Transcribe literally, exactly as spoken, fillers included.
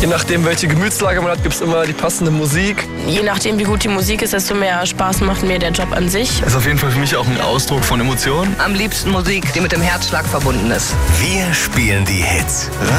Je nachdem, welche Gemütslage man hat, gibt es immer die passende Musik. Je nachdem, wie gut die Musik ist, desto mehr Spaß macht mir der Job an sich. Das ist auf jeden Fall für mich auch ein Ausdruck von Emotionen. Am liebsten Musik, die mit dem Herzschlag verbunden ist. Wir spielen die Hits.